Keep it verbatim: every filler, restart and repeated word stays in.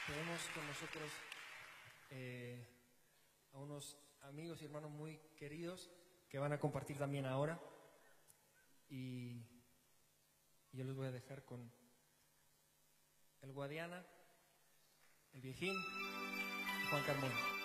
Tenemos con nosotros eh, a unos amigos y hermanos muy queridos que van a compartir también ahora. Y, y yo les voy a dejar con el Guadiana, el Viejín y Juan Carmona.